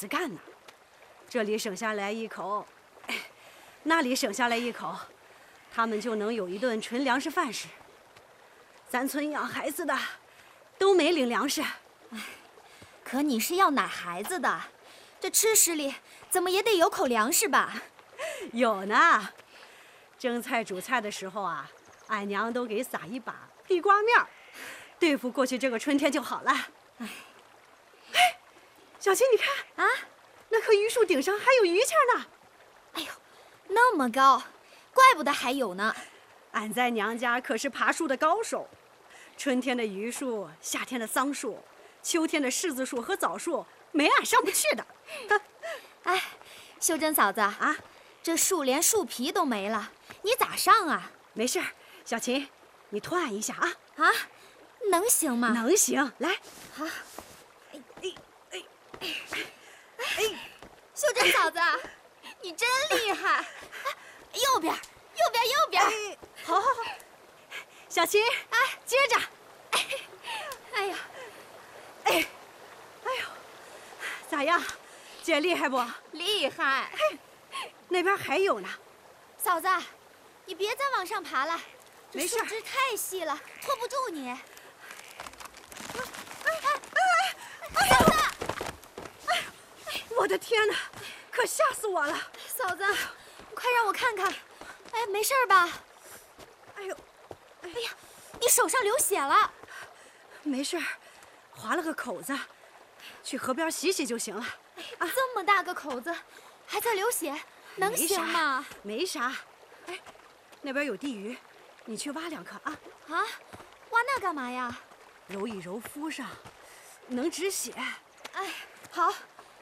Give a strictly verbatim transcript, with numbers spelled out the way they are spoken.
子干呢。这里省下来一口，哎，那里省下来一口，他们就能有一顿纯粮食饭吃。咱村养孩子的都没领粮食。 哎，可你是要奶孩子的，这吃食里怎么也得有口粮食吧？ 有呢，蒸菜煮菜的时候啊，俺娘都给撒一把地瓜面儿，对付过去这个春天就好了。哎，哎，小琴，你看啊， 那棵榆树顶上还有榆钱呢。 哎呦，那么高，怪不得还有呢。 俺在娘家可是爬树的高手，春天的榆树，夏天的桑树，秋天的柿子树和枣树，没俺上不去的。 哎，秀珍嫂子啊，这树连树皮都没了，你咋上啊？ 没事，小琴，你拖俺一下啊。 啊，能行吗？ 能行，来。 好。 哎哎哎哎哎，秀珍嫂子，你真厉害！右边，右边，右边。 哎，好，好，好。小琴，哎，接着。 哎，哎呀， 哎，哎呦，咋样？姐厉害不？ 厉害。 嘿，那边还有呢。 嫂子，你别再往上爬了， 没事， 树枝太细了，拖不住你。哎哎哎哎！嫂子，哎呦，我的天哪，可吓死我了！ 嫂子，快让我看看。哎，没事吧？ 哎呦， 哎呀，你手上流血了。 没事，划了个口子，去河边洗洗就行了。 啊，这么大个口子，还在流血，能行吗？ 没啥。哎，那边有地榆，你去挖两颗啊。 啊，挖那干嘛呀？ 揉一揉敷上，能止血。 哎，好。